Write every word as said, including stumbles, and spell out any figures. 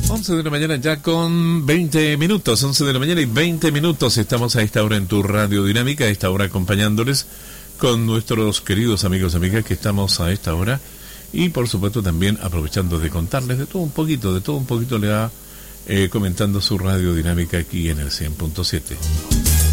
once de la mañana ya con veinte minutos, once de la mañana y veinte minutos. Estamos a esta hora en tu Radio Dinámica, a esta hora acompañándoles con nuestros queridos amigos y amigas que estamos a esta hora. Y por supuesto también aprovechando de contarles de todo un poquito, de todo un poquito le va eh, comentando su Radio Dinámica aquí en el cien punto siete.